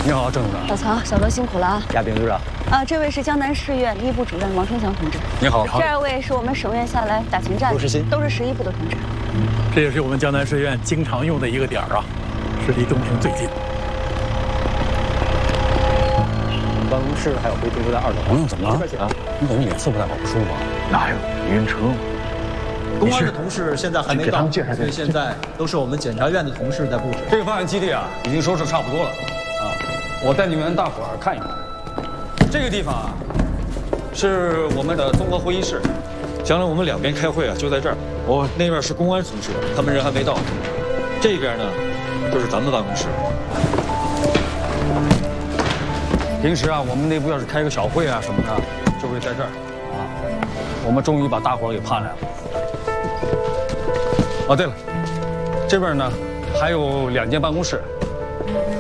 你好，郑组长。 老曹、小罗辛苦了啊！ 嘉宾日啊。 这位是江南市院医部主任王春祥同志。 你好。 这2位是我们省院下来打前站的， 陆世新， 都是11部的同志。 这也是我们江南市院经常用的一个点儿啊，是离东平最近。 我们办公室还有会议厅都在2楼。 朋友怎么了？ 啊，你怎么脸色不太好，不舒服啊？ 哪有晕车？ 公安的同事现在还没到，所以现在都是我们检察院的同事在布置。 这个发案基地啊，已经收拾差不多了啊。我带你们大伙儿看一看。这个地方啊，是我们的综合会议室。将来我们2边开会啊，就在这儿。那边是公安宿舍，他们人还没到。这边呢，就是咱们办公室。平时啊，我们内部要是开个小会啊什么的，就会在这儿啊。我们终于把大伙儿给盼来了。哦，对了，这边呢还有2间办公室，